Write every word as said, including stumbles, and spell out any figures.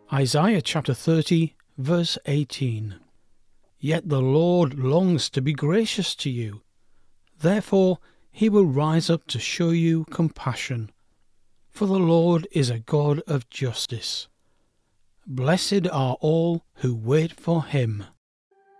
Isaiah chapter thirty, verse eighteen. Yet the Lord longs to be gracious to you. Therefore he will rise up to show you compassion. For the Lord is a God of justice. Blessed are all who wait for him.